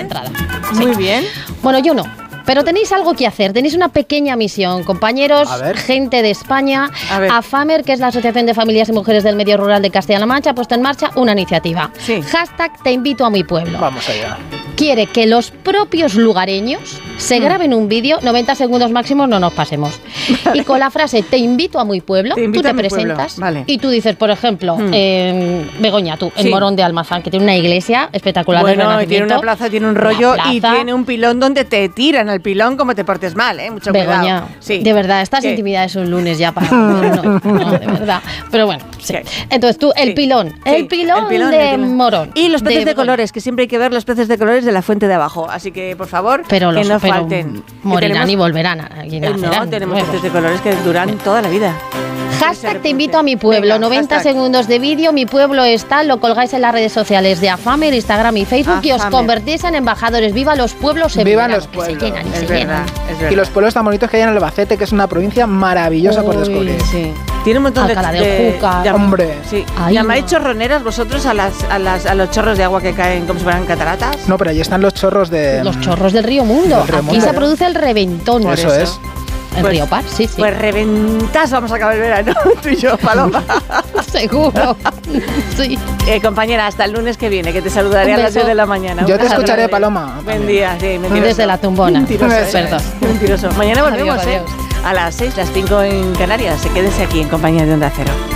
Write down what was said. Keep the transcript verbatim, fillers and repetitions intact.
entrada. Muy Sí. bien. Bueno, yo no. Pero tenéis algo que hacer, tenéis una pequeña misión, compañeros, gente de España. AFAMER, que es la Asociación de Familias y Mujeres del Medio Rural de Castilla-La Mancha, ha puesto en marcha una iniciativa. Sí. Hashtag te invito a mi pueblo. Vamos allá. Quiere que los propios lugareños se Mm. graben un vídeo, noventa segundos máximos, no nos pasemos. Y con la frase te invito a mi pueblo, Te tú invito te a mi presentas pueblo, vale. y tú dices, por ejemplo, Mm. eh, Begoña, tú, en Sí. Morón de Almazán, que tiene una iglesia espectacular del Bueno, y tiene Renacimiento. una plaza, tiene un rollo La y plaza. tiene un pilón donde te tiran al pilón como te portes mal, ¿eh? Mucho Begoña, cuidado. Sí. de verdad, estas ¿Qué? intimidades un lunes ya para... No, no, de verdad. Pero bueno, sí. Entonces tú, el Sí. pilón, Sí, el pilón, el pilón, de el pilón. Morón. Y los peces de, Begoña. colores, que siempre hay que ver los peces de colores de la fuente de abajo. Así que, por favor, Pero que los no pero falten. Que morirán tenemos- y volverán a, y Eh, nacerán no, tenemos nuevos. peces de colores que duran toda la vida. Hashtag te invito a mi pueblo, Venga, noventa hashtag. segundos de vídeo, mi pueblo está, lo colgáis en las redes sociales de AFAMER, Instagram y Facebook y os AFAMER. convertís en embajadores. ¡Viva los pueblos en Vivan verano, los que pueblos. se llenan y Es se verdad, llenan. es verdad. Y los pueblos tan bonitos que hay en Albacete, que es una provincia maravillosa por Uy, descubrir. Sí. Tiene un montón de... Alcalá de Júcar. llam- Hombre. Sí. Ay, ¿Llamáis no. chorroneras vosotros a, las, a, las, a los chorros de agua que caen como si fueran cataratas? No, pero allí están los chorros de... Los chorros del río Mundo. Del río Aquí Mundo, se ¿eh? produce el reventón. Eso eso. es. El Pues- río Par, sí, sí. Pues reventas, vamos a acabar el verano, tú y yo, Paloma. Seguro. Sí. Eh, compañera, hasta el lunes que viene, que te saludaré Un a las beso. diez de la mañana. Yo Un te beso escucharé, grande. Paloma, Buen también. día, sí, mentiroso. Desde la tumbona. Mentiroso, Eso eh. Perdón. Mentiroso. Mañana volvemos, Adiós, ¿eh? adiós. A las seis, las cinco en Canarias. Quédense aquí en compañía de Onda Cero.